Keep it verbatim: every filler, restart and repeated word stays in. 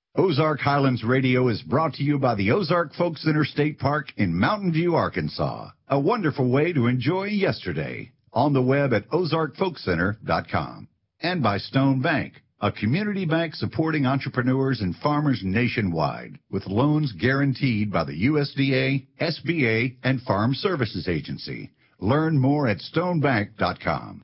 Ozark Highlands Radio is brought to you by the Ozark Folk Center State Park in Mountain View, Arkansas. A wonderful way to enjoy yesterday. On the web at ozark folk center dot com. And by Stone Bank, a community bank supporting entrepreneurs and farmers nationwide with loans guaranteed by the U S D A, S B A, and Farm Services Agency. Learn more at stone bank dot com.